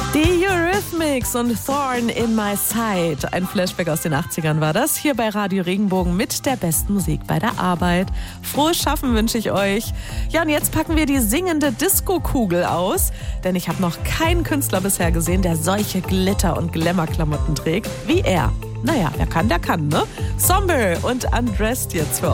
Die Eurythmics und Thorn in My Side. Ein Flashback aus den 80ern war das. Hier bei Radio Regenbogen mit der besten Musik bei der Arbeit. Frohes Schaffen wünsche ich euch. Ja, und jetzt packen wir die singende Disco-Kugel aus. Denn ich habe noch keinen Künstler bisher gesehen, der solche Glitter- und Glamour-Klamotten trägt wie er. Naja, wer kann, der kann, ne? Somber und Undressed jetzt für euch.